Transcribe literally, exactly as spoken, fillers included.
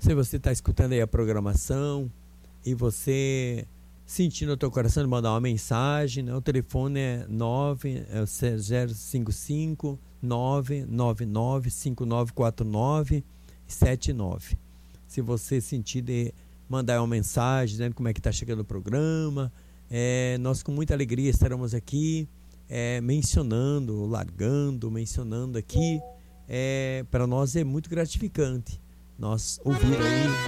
Se você está escutando aí a programação e você sentindo o teu coração de mandar uma mensagem, né? O telefone é nove zero cinco cinco nove nove nove cinco nove quatro nove sete nove. Se você sentir de mandar uma mensagem dizendo como é que está chegando o programa, é, nós com muita alegria estaremos aqui é, mencionando, largando, mencionando aqui. É, para nós é muito gratificante nós ouvir aí